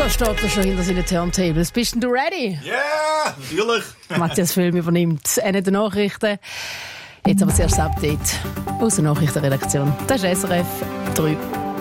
Da steht er schon hinter seinen Turntables. Bist denn du ready? Ja, yeah, natürlich. Matthias Film übernimmt eine der Nachrichten. Jetzt aber zuerst das Update aus der Nachrichtenredaktion. Das ist SRF 3.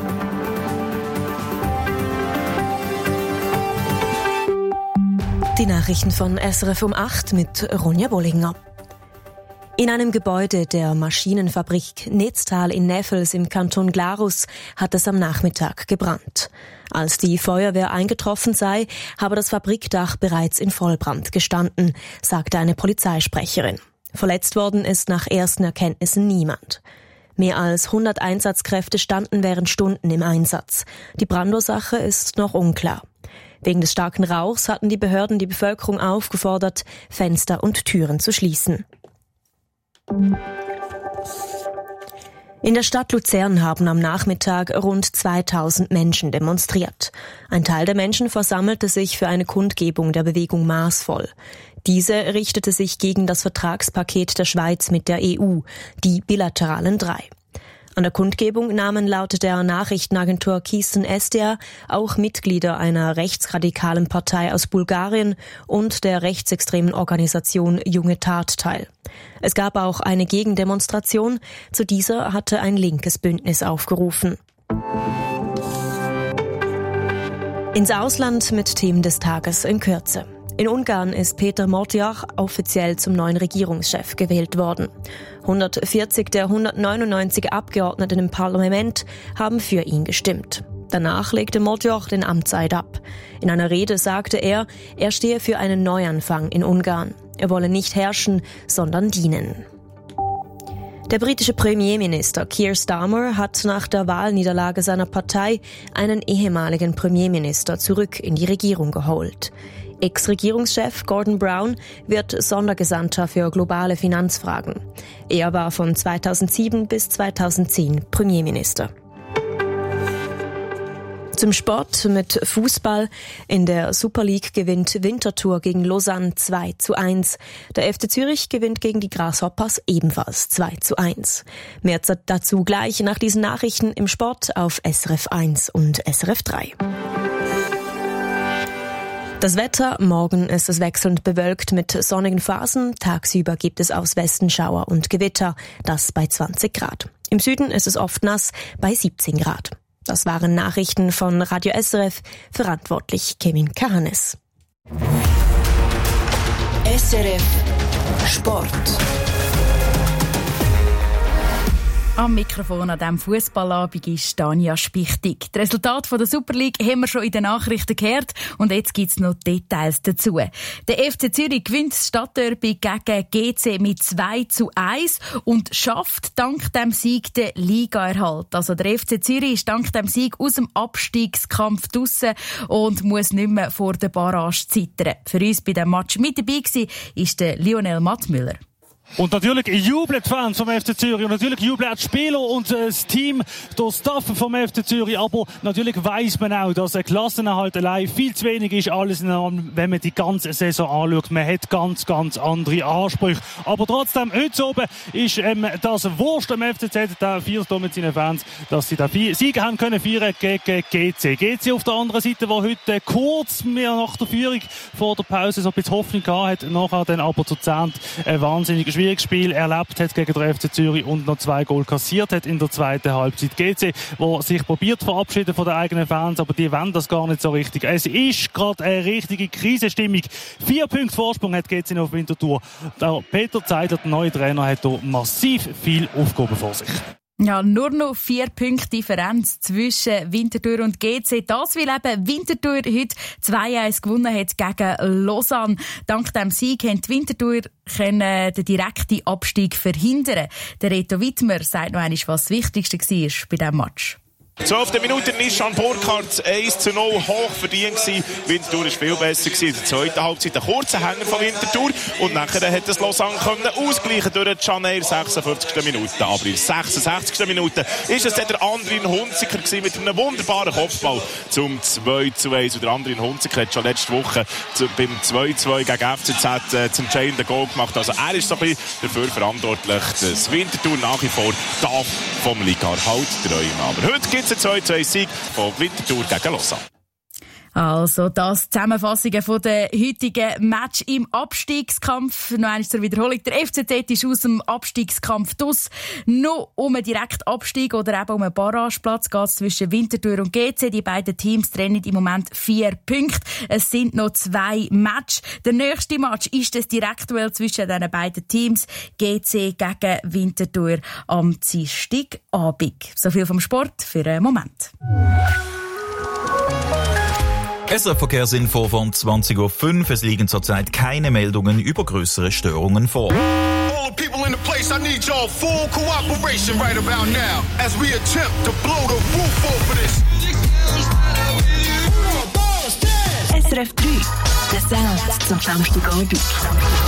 Die Nachrichten von SRF um 8 mit Ronja Bollinger. In einem Gebäude der Maschinenfabrik Netztal in Neffels im Kanton Glarus hat es am Nachmittag gebrannt. Als die Feuerwehr eingetroffen sei, habe das Fabrikdach bereits in Vollbrand gestanden, sagte eine Polizeisprecherin. Verletzt worden ist nach ersten Erkenntnissen niemand. Mehr als 100 Einsatzkräfte standen während Stunden im Einsatz. Die Brandursache ist noch unklar. Wegen des starken Rauchs hatten die Behörden die Bevölkerung aufgefordert, Fenster und Türen zu schließen. In der Stadt Luzern haben am Nachmittag rund 2000 Menschen demonstriert. Ein Teil der Menschen versammelte sich für eine Kundgebung der Bewegung Maßvoll. Diese richtete sich gegen das Vertragspaket der Schweiz mit der EU, die bilateralen 3. An der Kundgebung nahmen laut der Nachrichtenagentur Keystone SDA auch Mitglieder einer rechtsradikalen Partei aus Bulgarien und der rechtsextremen Organisation Junge Tat teil. Es gab auch eine Gegendemonstration. Zu dieser hatte ein linkes Bündnis aufgerufen. Ins Ausland mit Themen des Tages in Kürze. In Ungarn ist Péter Motjar offiziell zum neuen Regierungschef gewählt worden. 140 der 199 Abgeordneten im Parlament haben für ihn gestimmt. Danach legte Motjar den Amtseid ab. In einer Rede sagte er stehe für einen Neuanfang in Ungarn. Er wolle nicht herrschen, sondern dienen. Der britische Premierminister Keir Starmer hat nach der Wahlniederlage seiner Partei einen ehemaligen Premierminister zurück in die Regierung geholt. Ex-Regierungschef Gordon Brown wird Sondergesandter für globale Finanzfragen. Er war von 2007 bis 2010 Premierminister. Zum Sport mit Fußball. In der Super League gewinnt Winterthur gegen Lausanne 2:1. Der FC Zürich gewinnt gegen die Grasshoppers ebenfalls 2:1. Mehr dazu gleich nach diesen Nachrichten im Sport auf SRF 1 und SRF 3. Das Wetter, morgen ist es wechselnd bewölkt mit sonnigen Phasen. Tagsüber gibt es aus Westen Schauer und Gewitter, das bei 20 Grad. Im Süden ist es oft nass, bei 17 Grad. Das waren Nachrichten von Radio SRF, verantwortlich Kevin Kahanes. SRF Sport. Am Mikrofon an diesem Fußballabend ist Tanja Spichtig. Das Resultat von der Super League haben wir schon in den Nachrichten gehört und jetzt gibt es noch Details dazu. Der FC Zürich gewinnt das Stadtderby gegen GC mit 2:1 und schafft dank dem Sieg den Ligaerhalt. Also der FC Zürich ist dank dem Sieg aus dem Abstiegskampf draussen und muss nicht mehr vor der Barrage zittern. Für uns bei diesem Match mit dabei war ist der Lionel Mattmüller. Und natürlich jubeln die Fans vom FC Zürich und natürlich jubeln auch die Spieler und das Team, der Staff vom FC Zürich. Aber natürlich weiss man auch, dass ein Klassenerhalt allein viel zu wenig ist, alles in allem, wenn man die ganze Saison anschaut. Man hat ganz, ganz andere Ansprüche. Aber trotzdem, heute oben ist das Wurst am FCZ, der feiert hier mit seinen Fans, dass sie da Siege haben können feiern gegen GC. GC auf der anderen Seite, der heute kurz mehr nach der Führung vor der Pause so ein bisschen Hoffnung gehabt hat, nachher dann aber zu Zehnt wahnsinnig schwieriges Spiel erlebt hat gegen den FC Zürich und noch 2 Goal kassiert hat in der zweiten Halbzeit. GC, der sich probiert verabschieden von den eigenen Fans, aber die wollen das gar nicht so richtig. Es ist gerade eine richtige Krisenstimmung. 4 Punkte Vorsprung hat GC noch auf Winterthur. Der Peter Zeidler, der neue Trainer, hat hier massiv viel Aufgaben vor sich. Ja, nur noch 4 Punkte Differenz zwischen Winterthur und GC. Das, weil eben Winterthur heute 2:1 gewonnen hat gegen Lausanne. Dank dem Sieg haben die Winterthur den direkten Abstieg verhindern. Der Reto Wittmer sagt noch einmal, was das Wichtigste war bei diesem Match. 12. Minute Nishan Burkhardt 1:0 hoch verdient gewesen. Winterthur war viel besser gewesen. In der zweiten Halbzeit ein kurzer Hänger von Winterthur. Und nachher hat das Lausanne ausgleichen durch Caner 56. Minute. Aber in der 66. Minute ist es der Andrin Hunziker gewesen mit einem wunderbaren Kopfball zum 2:1. Und der Andrin Hunziker hat schon letzte Woche beim 2:2 gegen FCZ das entscheidende Goal gemacht. Also er ist so ein bisschen dafür verantwortlich, dass Winterthur nach wie vor darf vom Ligaerhalt träumen. Aber heute gibt es einen 2:2 Sieg von Winterthur gegen Lausanne. Also das Zusammenfassungen von der heutigen Match im Abstiegskampf. Noch einmal zur Wiederholung. Der FCZ ist aus dem Abstiegskampf draus. Noch um einen direkten Abstieg oder eben um einen Barrageplatz geht es zwischen Winterthur und GC. Die beiden Teams trennen im Moment 4 Punkte. Es sind noch 2 Matches. Der nächste Match ist das Direktduell zwischen den beiden Teams. GC gegen Winterthur am Dienstagabend. So viel vom Sport für einen Moment. SRF-Verkehrsinfo von 20.05 Uhr. Es liegen zurzeit keine Meldungen über größere Störungen vor. All the people in the place, I need y'all full cooperation right about now as we attempt to blow the roof over this. SRF 3, der Sound zum Samstagabend.